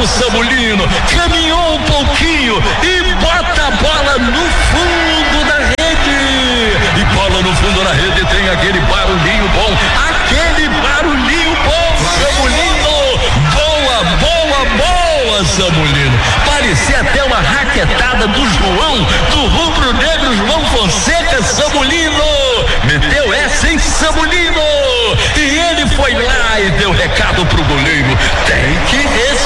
o Samulino, caminhou um pouquinho e bota a bola no fundo da rede. E bola no fundo da rede, tem aquele barulhinho bom, Samulino. Boa, Samulino. Parecia até uma raquetada do João, do rubro-negro João Fonseca. Samulino meteu essa em Samulino, e ele foi lá e deu recado pro goleiro: tem que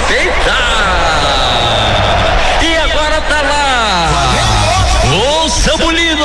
respeitar. E agora tá lá o Samulino,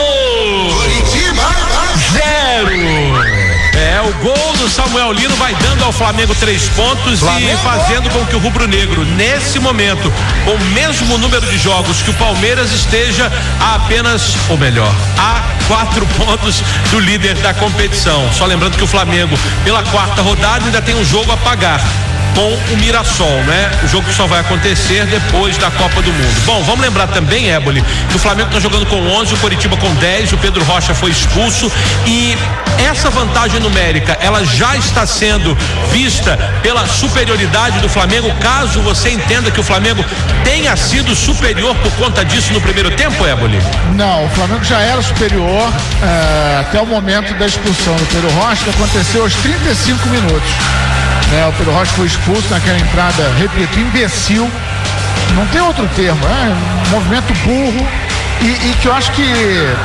0. O gol do Samuel Lino vai dando ao Flamengo 3 pontos e fazendo com que o rubro-negro, nesse momento, com o mesmo número de jogos que o Palmeiras, esteja a apenas, ou melhor, a 4 pontos do líder da competição. Só lembrando que o Flamengo, pela 4ª rodada, ainda tem um jogo a pagar com o Mirassol, né? O jogo que só vai acontecer depois da Copa do Mundo. Bom, vamos lembrar também, Éboli, que o Flamengo está jogando com 11, o Coritiba com 10, o Pedro Rocha foi expulso, e essa vantagem numérica, ela já está sendo vista pela superioridade do Flamengo, caso você entenda que o Flamengo tenha sido superior por conta disso no primeiro tempo, Éboli? Não, o Flamengo já era superior até o momento da expulsão do Pedro Rocha, que aconteceu aos 35 minutos. O Pedro Rocha foi expulso naquela entrada, repito, imbecil, não tem outro termo, um movimento burro e que eu acho que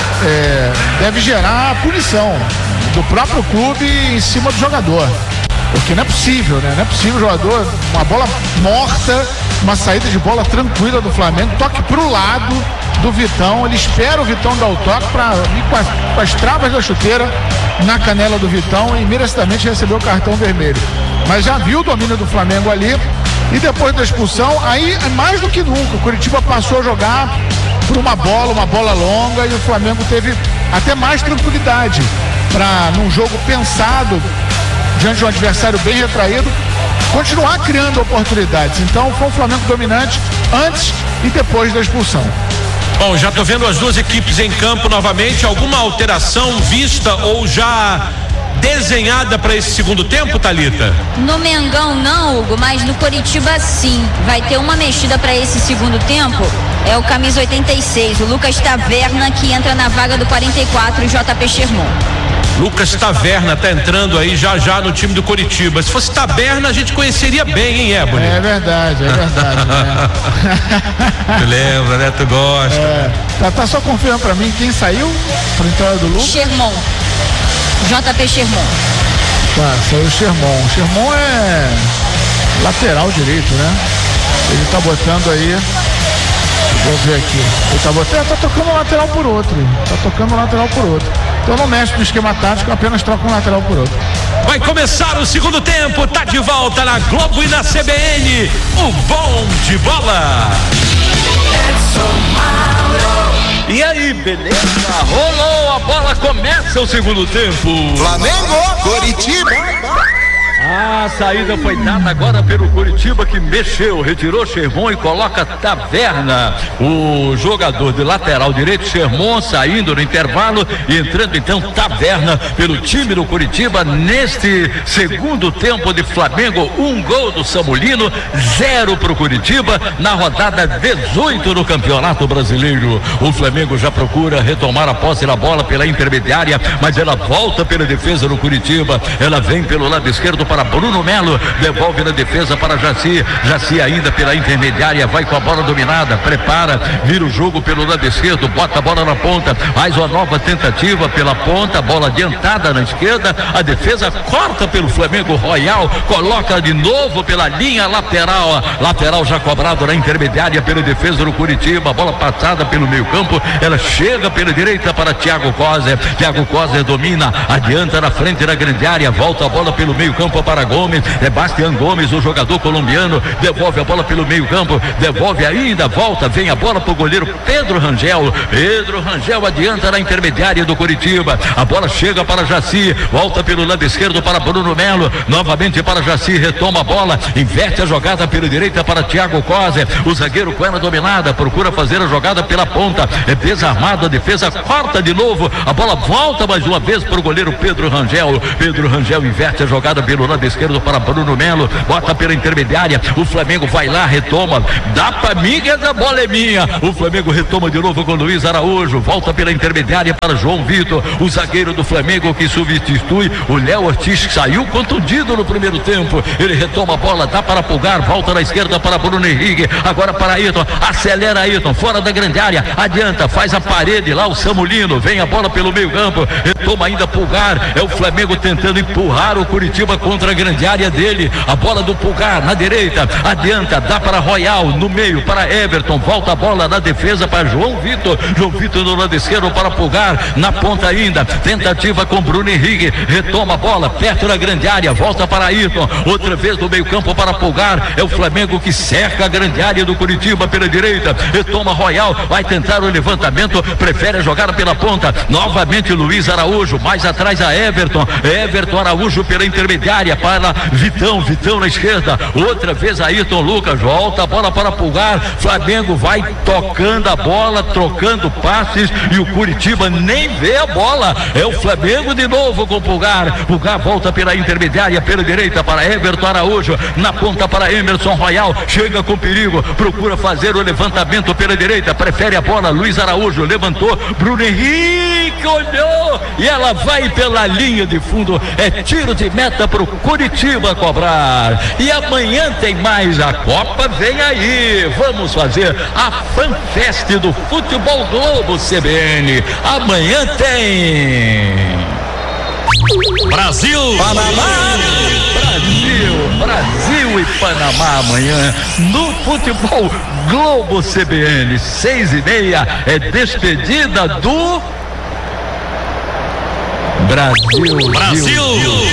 deve gerar a punição do próprio clube em cima do jogador, porque não é possível, né? Não é possível o jogador, uma bola morta, uma saída de bola tranquila do Flamengo, toque pro lado do Vitão, ele espera o Vitão dar o toque para ir com as travas da chuteira na canela do Vitão e merecidamente recebeu o cartão vermelho. Mas já viu o domínio do Flamengo ali, e depois da expulsão, aí mais do que nunca, o Coritiba passou a jogar por uma bola longa, e o Flamengo teve até mais tranquilidade para, num jogo pensado, diante de um adversário bem retraído, continuar criando oportunidades. Então foi o Flamengo dominante antes e depois da expulsão. Bom, já tô vendo as duas equipes em campo novamente. Alguma alteração vista ou já desenhada para esse segundo tempo, Thalita? No Mengão não, Hugo, mas no Coritiba sim. Vai ter uma mexida para esse segundo tempo. É o camisa 86, o Lucas Taverna, que entra na vaga do 44, JP Sherman. Lucas Taverna tá entrando aí já no time do Coritiba. Se fosse Taberna, a gente conheceria bem, hein, Éboli? É verdade, né? Tu lembra, né? Tu gosta. Tá só confirmando pra mim quem saiu pra entrada do Lucas? Sherman. JP Sherman. Tá, saiu o Sherman. O Sherman é lateral direito, né? Ele tá botando aí. Vou ver aqui. Ele tá tocando um lateral por outro. Então não mexe no esquema tático, apenas troca um lateral por outro. Vai começar o segundo tempo, tá de volta na Globo e na CBN, o Bom de Bola. E aí, beleza? Rolou a bola, começa o segundo tempo. Flamengo, Coritiba. A saída foi dada agora pelo Coritiba, que mexeu, retirou Sherman e coloca Taverna, o jogador de lateral direito. Sherman saindo no intervalo e entrando então Taverna pelo time do Coritiba neste segundo tempo de Flamengo. 1 gol do Samulino, 0 pro Coritiba na rodada 18 do Campeonato Brasileiro. O Flamengo já procura retomar a posse da bola pela intermediária, mas ela volta pela defesa do Coritiba. Ela vem pelo lado esquerdo para Bruno Melo, devolve na defesa para Jaci ainda pela intermediária, vai com a bola dominada, prepara, vira o jogo pelo lado esquerdo, bota a bola na ponta, mais uma nova tentativa pela ponta, bola adiantada na esquerda, a defesa corta pelo Flamengo. Royal coloca de novo pela linha lateral já cobrado na intermediária pela defesa do Coritiba, bola passada pelo meio campo, ela chega pela direita para Thiago Coser domina, adianta na frente da grande área, volta a bola pelo meio campo para Gomes, Sebastião Gomes, o jogador colombiano, devolve a bola pelo meio campo, devolve ainda, volta, vem a bola para o goleiro Pedro Rangel adianta na intermediária do Coritiba, a bola chega para Jaci, volta pelo lado esquerdo para Bruno Melo, novamente para Jaci, retoma a bola, inverte a jogada pela direita para Thiago Coser, o zagueiro com ela dominada, procura fazer a jogada pela ponta, é desarmado, a defesa corta de novo, a bola volta mais uma vez para o goleiro Pedro Rangel inverte a jogada pelo lado esquerdo para Bruno Melo, bota pela intermediária, o Flamengo vai lá, retoma, dá pra mim que essa bola é minha, o Flamengo retoma de novo com Luiz Araújo, volta pela intermediária para João Vitor, o zagueiro do Flamengo que substitui o Léo Ortiz, que saiu contundido no primeiro tempo, ele retoma a bola, dá para Pulgar, volta na esquerda para Bruno Henrique, agora para Ayrton, acelera Ayrton, fora da grande área, adianta, faz a parede lá, o Samulino, vem a bola pelo meio campo, retoma ainda Pulgar, é o Flamengo tentando empurrar o Curitiba contra a grande área dele, a bola do Pulgar na direita, adianta, dá para Royal, no meio para Everton, volta a bola na defesa para João Vitor no lado esquerdo para Pulgar, na ponta ainda, tentativa com Bruno Henrique, retoma a bola, perto da grande área, volta para Ayrton, outra vez no meio campo para Pulgar, é o Flamengo que cerca a grande área do Curitiba pela direita, retoma Royal, vai tentar o levantamento, prefere a jogada pela ponta, novamente Luiz Araújo, mais atrás a Everton Araújo pela intermediária para Vitão na esquerda, outra vez Ayrton Lucas, volta a bola para Pulgar, Flamengo vai tocando a bola, trocando passes e o Curitiba nem vê a bola, é o Flamengo de novo com Pulgar volta pela intermediária, pela direita para Everton Araújo, na ponta para Emerson Royal, chega com perigo, procura fazer o levantamento pela direita, prefere a bola, Luiz Araújo levantou, Bruno Henrique olhou e ela vai pela linha de fundo, é tiro de meta pro Curitiba cobrar, e amanhã tem mais, a Copa vem aí, vamos fazer a FanFest do Futebol Globo CBN, amanhã tem Brasil, Panamá, Brasil e Panamá amanhã no Futebol Globo CBN, 6:30, é despedida do Brasil.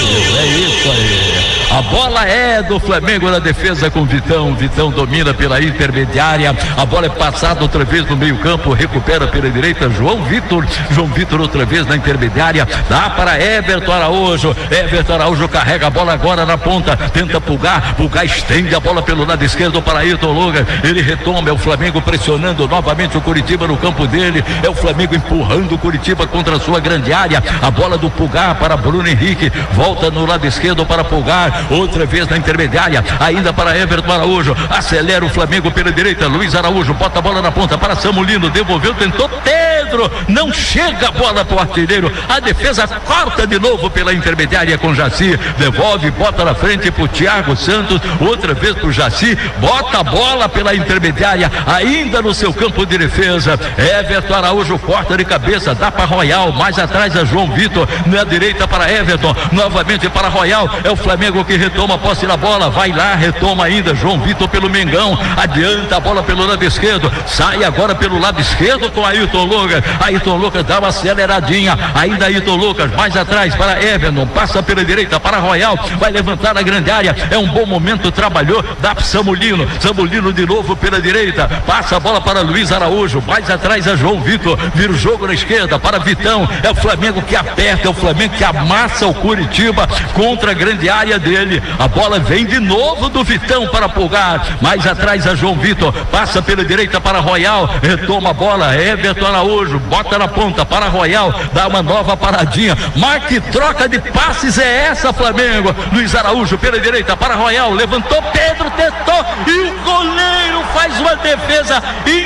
É isso aí. A bola é do Flamengo na defesa com Vitão domina pela intermediária, a bola é passada outra vez no meio campo, recupera pela direita João Vitor outra vez na intermediária, dá para Everton Araújo carrega a bola agora na ponta, tenta Pulgar estende a bola pelo lado esquerdo para Ayrton Lucas, ele retoma, é o Flamengo pressionando novamente o Curitiba no campo dele, é o Flamengo empurrando o Curitiba contra a sua grande área, a bola do Pulgar para Bruno Henrique, volta no lado esquerdo para Pulgar, outra vez na intermediária, ainda para Everton Araújo, acelera o Flamengo pela direita, Luiz Araújo bota a bola na ponta para Samulino, devolveu, tentou Pedro, não chega a bola para o artilheiro, a defesa corta de novo pela intermediária com Jaci, devolve, bota na frente para o Thiago Santos, outra vez para o Jaci, bota a bola pela intermediária, ainda no seu campo de defesa, Everton Araújo corta de cabeça, dá para Royal, mais atrás a João Vitor, na direita para Everton, novamente para Royal, é o Flamengo que retoma a posse da bola, vai lá, retoma ainda João Vitor pelo Mengão, adianta a bola pelo lado esquerdo, sai agora pelo lado esquerdo com Ayrton Lucas dá uma aceleradinha, ainda Ayrton Lucas, mais atrás para Everton, passa pela direita para Royal, vai levantar a grande área, é um bom momento, trabalhou, dá para Samulino de novo pela direita, passa a bola para Luiz Araújo, mais atrás a João Vitor, vira o jogo na esquerda para Vitão, é o Flamengo que aperta, é o Flamengo que amassa o Curitiba contra a grande área dele, a bola vem de novo do Vitão para Pulgar, mais atrás a João Vitor, passa pela direita para Royal, retoma a bola, Everton Araújo, bota na ponta para Royal, dá uma nova paradinha, marque troca de passes é essa Flamengo, Luiz Araújo pela direita para Royal, levantou, Pedro tentou e o goleiro faz uma defesa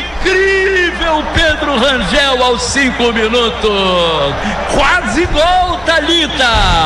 incrível, Pedro Rangel aos 5 minutos, quase gol, Thalita.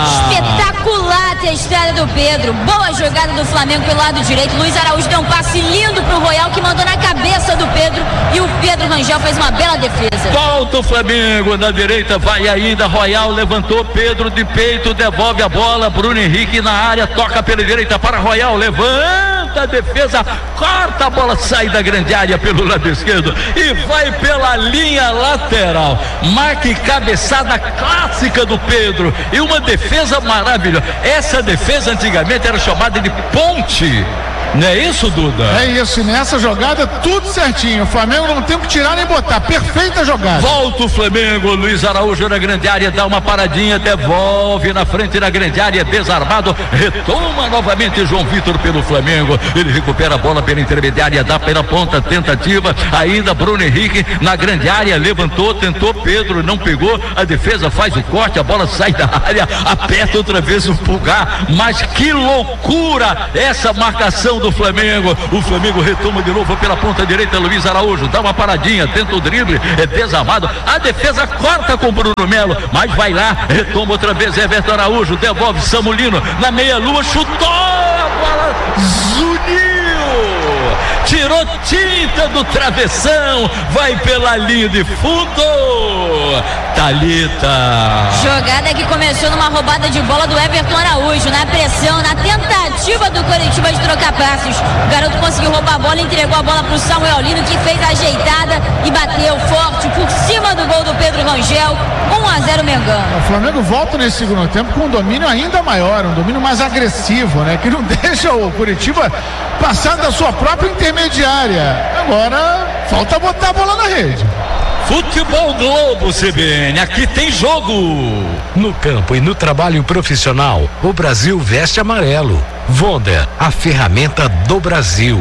Espetacular a estreia do Pedro, boa jogada do Flamengo pelo lado direito, Luiz Araújo deu um passe lindo pro Royal que mandou na cabeça do Pedro e o Pedro Rangel fez uma bela defesa. Volta o Flamengo na direita, vai ainda Royal, levantou Pedro de peito, devolve a bola, Bruno Henrique na área, toca pela direita para Royal, levanta a defesa, corta a bola, sai da grande área pelo lado esquerdo e vai pela linha lateral, marca e cabeçada clássica do Pedro e uma defesa maravilhosa, essa defesa antigamente era chamada de ponte, Não é isso, Duda? É isso, e nessa jogada tudo certinho. O Flamengo não tem o que tirar nem botar. Perfeita jogada. Volta o Flamengo, Luiz Araújo na grande área, dá uma paradinha, devolve na frente da grande área, desarmado, retoma novamente João Vitor pelo Flamengo. Ele recupera a bola pela intermediária, dá pela ponta, tentativa, ainda Bruno Henrique na grande área, levantou, tentou, Pedro não pegou, a defesa faz o corte, a bola sai da área, aperta outra vez o Pulgar, mas que loucura essa marcação do Flamengo. O Flamengo retoma de novo pela ponta direita, Luiz Araújo dá uma paradinha, tenta o drible, é desarmado, a defesa corta com Bruno Melo, mas vai lá, retoma outra vez Everton Araújo, devolve Samulino na meia-lua, chutou a bola, zuniu, tirou tinta do travessão, vai pela linha de fundo, Thalita. Jogada que começou numa roubada de bola do Everton Araújo, na pressão, na tentativa do Coritiba de trocar passos. O garoto conseguiu roubar a bola, entregou a bola pro Samuel Lino, que fez a ajeitada e bateu forte por cima do gol do Pedro Rangel. 1-0 Mengão. O Flamengo volta nesse segundo tempo com um domínio ainda maior, um domínio mais agressivo, né? Que não deixa o Coritiba passar da sua própria intermediária. Agora falta botar a bola na rede. Futebol Globo CBN, aqui tem jogo. No campo e no trabalho profissional, o Brasil veste amarelo. Vonda, a ferramenta do Brasil.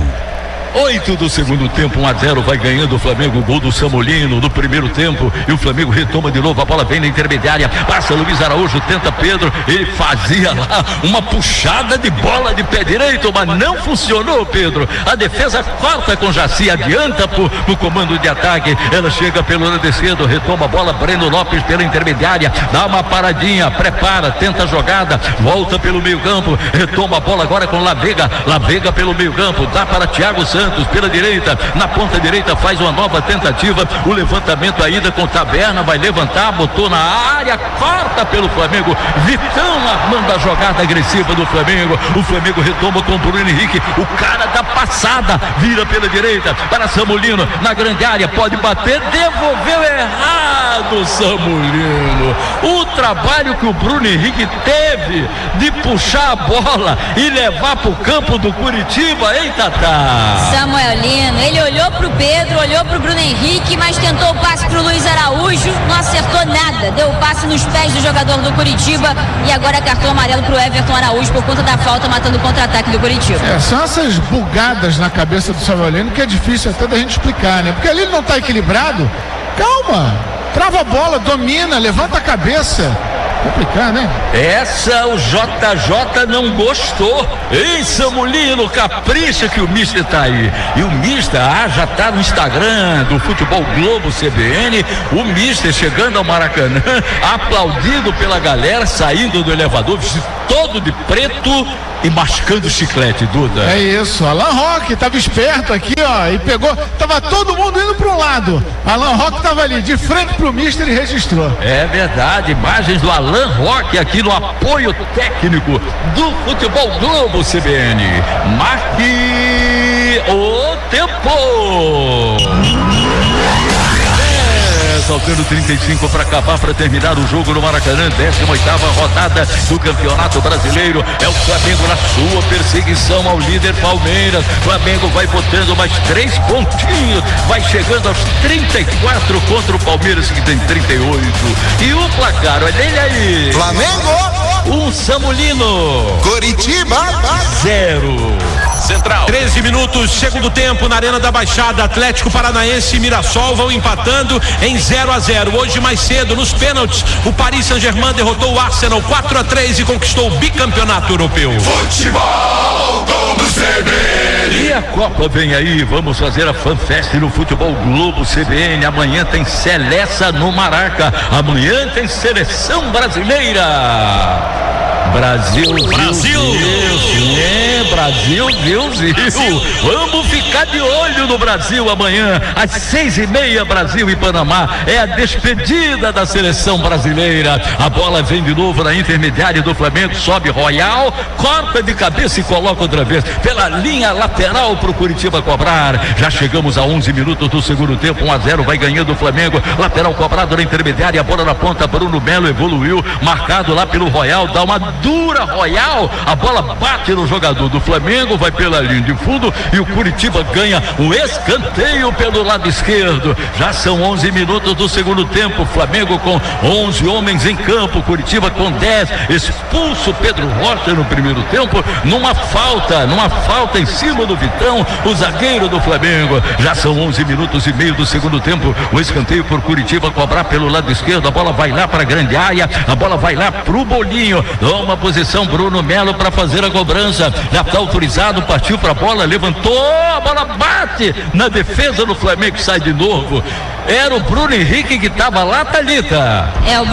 8 do segundo tempo, 1-0, vai ganhando o Flamengo, gol do Samulino no primeiro tempo, e o Flamengo retoma de novo, a bola vem na intermediária, passa Luiz Araújo, tenta Pedro, ele fazia lá uma puxada de bola de pé direito, mas não funcionou, Pedro, a defesa corta com Jaci, adianta no comando de ataque, ela chega pelo lado esquerdo, retoma a bola, Breno Lopes pela intermediária, dá uma paradinha, prepara, tenta a jogada, volta pelo meio campo, retoma a bola agora com Lavega pelo meio campo, dá para Thiago Santos pela direita, na ponta direita faz uma nova tentativa, o levantamento ainda com Taberna, vai levantar, botou na área, corta pelo Flamengo, Vitão armando a jogada agressiva do Flamengo, o Flamengo retoma com Bruno Henrique, o cara da passada, vira pela direita, para Samulino, na grande área, pode bater, devolveu errado Samulino, o trabalho que o Bruno Henrique teve de puxar a bola e levar para o campo do Curitiba, hein, Tatá? Samuel Lino, ele olhou pro Pedro, olhou pro Bruno Henrique, mas tentou o passe pro Luiz Araújo, não acertou nada, deu o passe nos pés do jogador do Curitiba e agora cartão amarelo pro Everton Araújo por conta da falta, matando o contra-ataque do Curitiba. São essas bugadas na cabeça do Samuel Lino que é difícil até da gente explicar, né? Porque ali ele não tá equilibrado, calma, trava a bola, domina, levanta a cabeça. Complicado, né? Essa o JJ não gostou. Ei, Samulino, capricha que o Mister tá aí. E o Mister já tá no Instagram do Futebol Globo CBN. O Mister chegando ao Maracanã, aplaudido pela galera, saindo do elevador, vestido todo de preto e mascando chiclete, Duda. É isso, Alan Roque tava esperto aqui, ó, e pegou, tava todo mundo indo pro lado. Alan Roque tava ali, de frente pro Mister e registrou. É verdade, imagens do Alan Roque aqui no apoio técnico do Futebol Globo CBN. Marque o tempo. Faltando 35 para acabar, para terminar o jogo no Maracanã, 18ª rodada do Campeonato Brasileiro. É o Flamengo na sua perseguição ao líder Palmeiras. Flamengo vai botando mais 3 pontinhos, vai chegando aos 34 contra o Palmeiras, que tem 38. E o placar, olha ele aí. Flamengo, Samulino. Coritiba, 0. Central. 13 minutos, segundo tempo na Arena da Baixada. Atlético Paranaense e Mirassol vão empatando em 0-0. Hoje mais cedo, nos pênaltis, o Paris Saint-Germain derrotou o Arsenal 4-3 e conquistou o bicampeonato europeu. Futebol Globo CBN. E a Copa vem aí, vamos fazer a FanFest no Futebol Globo CBN. Amanhã tem Seleça no Maraca. Amanhã tem Seleção Brasileira. Brasil. Vamos ficar de olho no Brasil amanhã, às 6:30, Brasil e Panamá. É a despedida da seleção brasileira. A bola vem de novo na intermediária do Flamengo, sobe Royal, corta de cabeça e coloca outra vez pela linha lateral pro Curitiba cobrar. Já chegamos a 11 minutos do segundo tempo, 1-0, vai ganhando o Flamengo. Lateral cobrado na intermediária, a bola na ponta, Bruno Melo evoluiu, marcado lá pelo Royal, dá uma dura, royal, a bola bate no jogador do Flamengo, vai pela linha de fundo e o Curitiba ganha o escanteio pelo lado esquerdo. Já são 11 minutos do segundo tempo, Flamengo com 11 homens em campo, Curitiba com 10, expulso Pedro Rocha no primeiro tempo, numa falta em cima do Vitão, o zagueiro do Flamengo. Já são 11 minutos e meio do segundo tempo, o escanteio por Curitiba cobrar pelo lado esquerdo, a bola vai lá para a grande área, a bola vai lá pro Bolinho, toma posição Bruno Melo para fazer a cobrança, já está autorizado, partiu para a bola, levantou, a bola bate na defesa do Flamengo, sai de novo. Era o Bruno Henrique que estava lá, Thalita. O